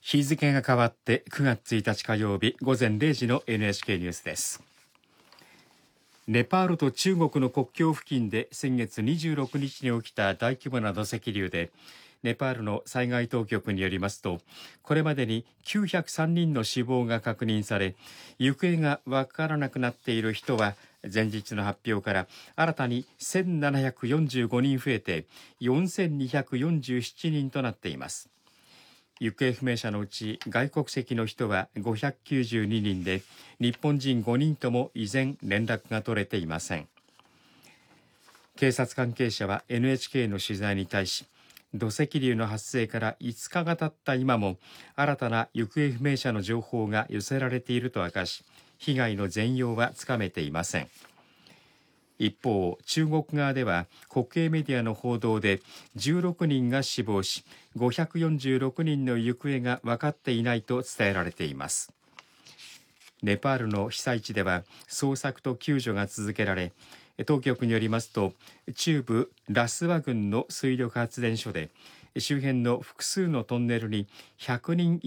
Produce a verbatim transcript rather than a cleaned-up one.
日付が変わってくがつついたち火曜日午前れいじの エヌエイチケー ニュースです。ネパールと中国の国境付近で先月にじゅうろくにちに起きた大規模な土石流で、ネパールの災害当局によりますと、これまでにきゅうひゃくさんにんの死亡が確認され、行方がわからなくなっている人は前日の発表から新たにせんななひゃくよんじゅうごにん増えてよんせんにひゃくよんじゅうななにんとなっています。行方不明者のうち外国籍の人はごひゃくきゅうじゅうににんで、日本人ごにんとも依然連絡が取れていません。警察関係者は エヌエイチケー の取材に対し、土石流の発生からいつかが経った今も新たな行方不明者の情報が寄せられていると明かし、被害の全容はつかめていません。一方、中国側では国営メディアの報道でじゅうろくにんが死亡し、ごひゃくよんじゅうろくにんの行方が分かっていないと伝えられています。ネパールの被災地では捜索と救助が続けられ、当局によりますと、中部ラスワ郡の水力発電所で周辺の複数のトンネルにひゃくにん以